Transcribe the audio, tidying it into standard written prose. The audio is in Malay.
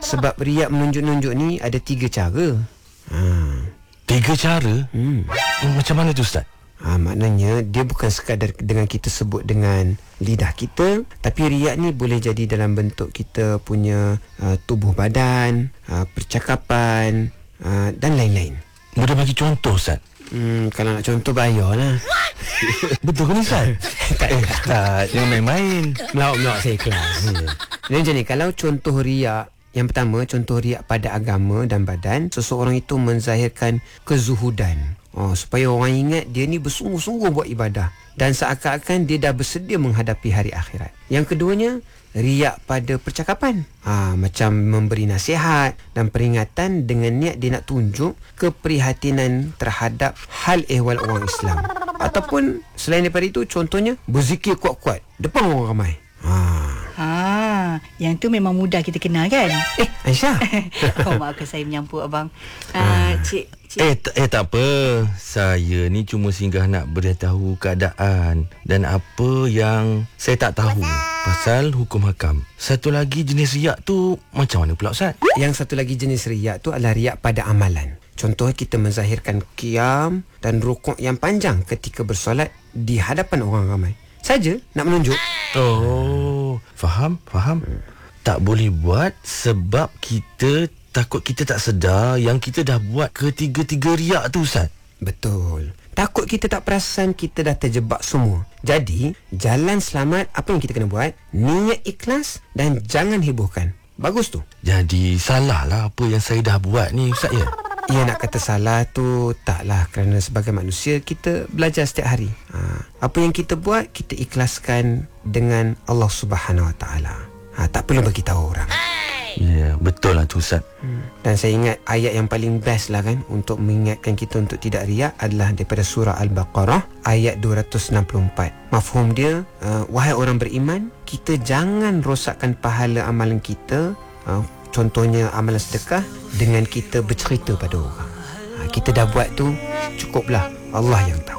Sebab riak menunjuk-nunjuk ni ada 3 cara. 3 cara? Macam mana tu Ustaz? Maknanya dia bukan sekadar dengan kita sebut dengan lidah kita, tapi riak ni boleh jadi dalam bentuk kita punya tubuh badan, percakapan, dan lain-lain. Boleh bagi contoh Ustaz? Kalau nak contoh bayarlah. Betul ke ni Ustaz? Ustaz, jangan main-main. Melawak-melawak saya ikhlas. Jadi macam ni, kalau contoh riak, yang pertama, contoh riak pada agama dan badan, seseorang itu menzahirkan kezuhudan. Supaya orang ingat dia ni bersungguh-sungguh buat ibadah dan seakan-akan dia dah bersedia menghadapi hari akhirat. Yang keduanya, riak pada percakapan. Macam memberi nasihat dan peringatan dengan niat dia nak tunjuk keprihatinan terhadap hal ehwal orang Islam. Ataupun selain daripada itu, contohnya berzikir kuat-kuat depan orang ramai. Yang tu memang mudah kita kenal kan? Aisyah. Maafkan saya menyampuk abang. Cik. Tak apa. Saya ni cuma singgah nak beritahu keadaan dan apa yang saya tak tahu pasal hukum hakam. Satu lagi jenis riak tu macam mana pula Ustaz? Yang satu lagi jenis riak tu adalah riak pada amalan. Contohnya kita menzahirkan qiyam dan rukuk yang panjang ketika bersolat di hadapan orang ramai. Saja nak menunjuk. Faham? Tak boleh buat sebab kita takut kita tak sedar yang kita dah buat ketiga-tiga riak tu Ustaz. Betul. Takut kita tak perasan kita dah terjebak semua. Jadi, jalan selamat apa yang kita kena buat, niat ikhlas dan jangan hebohkan. Bagus tu. Jadi salah lah apa yang saya dah buat ni Ustaz ya? Ya, nak kata salah tu taklah, kerana sebagai manusia kita belajar setiap hari. Apa yang kita buat kita ikhlaskan dengan Allah Subhanahu Wa Taala. Tak perlu bagi tahu orang. Ya, betul lah tu Ustaz. Dan saya ingat ayat yang paling best lah kan untuk mengingatkan kita untuk tidak riak adalah daripada surah Al-Baqarah ayat 264. Mafhum dia, wahai orang beriman, kita jangan rosakkan pahala amalan kita, contohnya amalan sedekah, dengan kita bercerita pada orang. Kita dah buat tu, cukuplah, Allah yang tahu.